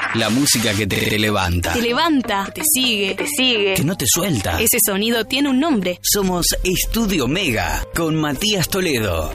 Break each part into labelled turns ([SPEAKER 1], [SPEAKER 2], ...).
[SPEAKER 1] La música que te levanta.
[SPEAKER 2] Te levanta, que te sigue, que te sigue.
[SPEAKER 1] Que no te suelta.
[SPEAKER 2] Ese sonido tiene un nombre.
[SPEAKER 1] Somos Estudio Mega con Matías Toledo.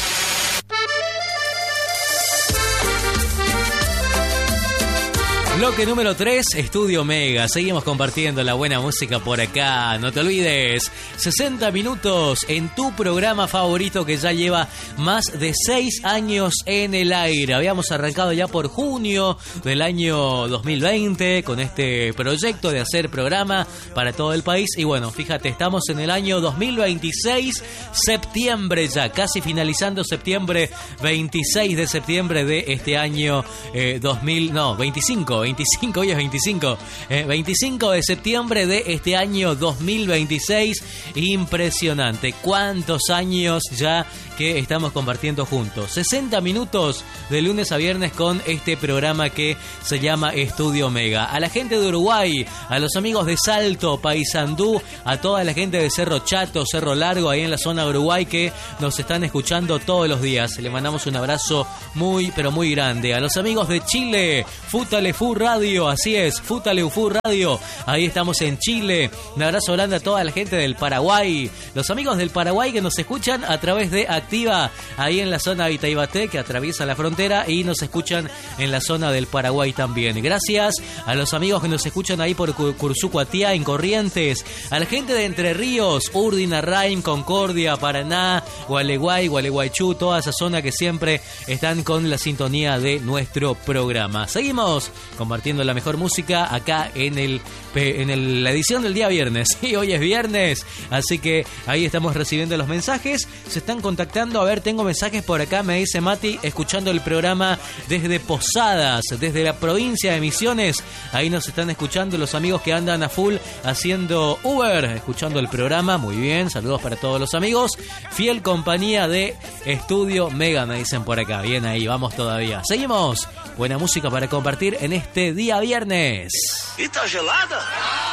[SPEAKER 3] Bloque número 3, Estudio Mega. Seguimos compartiendo la buena música por acá. No te olvides, 60 minutos en tu programa favorito que ya lleva más de 6 años en el aire. Habíamos arrancado ya por junio del año 2020 con este proyecto de hacer programa para todo el país. Y bueno, fíjate, estamos en el año 2026, septiembre ya, casi finalizando septiembre, 26 de septiembre de este año 25, hoy es 25. 25 de septiembre de este año 2026. Impresionante. ¿Cuántos años ya que estamos compartiendo juntos? 60 minutos de lunes a viernes con este programa que se llama Estudio Mega. A la gente de Uruguay, a los amigos de Salto, Paysandú, a toda la gente de Cerro Chato, Cerro Largo, ahí en la zona de Uruguay que nos están escuchando todos los días. Le mandamos un abrazo muy, pero muy grande. A los amigos de Chile, Futalefu Radio, así es, Futalefu Radio, ahí estamos en Chile. Un abrazo grande a toda la gente del Paraguay, los amigos del Paraguay que nos escuchan a través de Activa, ahí en la zona de Itaibaté, que atraviesa la frontera, y nos escuchan en la zona del Paraguay también. Gracias a los amigos que nos escuchan ahí por Cursucuatía, en Corrientes, a la gente de Entre Ríos, Urdinarraim, Concordia, Paraná, Gualeguay, Gualeguaychú, toda esa zona que siempre están con la sintonía de nuestro programa. Seguimos compartiendo la mejor música acá en la edición del día viernes. Sí, hoy es viernes, así que ahí estamos recibiendo los mensajes. Se están contactando. A ver, tengo mensajes por acá. Me dice Mati, escuchando el programa desde Posadas, desde la provincia de Misiones. Ahí nos están escuchando los amigos que andan a full haciendo Uber, escuchando el programa. Muy bien, saludos para todos los amigos. Fiel compañía de Estudio Mega, me dicen por acá. Bien, ahí vamos todavía. Seguimos. Buena música para compartir en este día viernes.
[SPEAKER 4] ¿Y está gelada?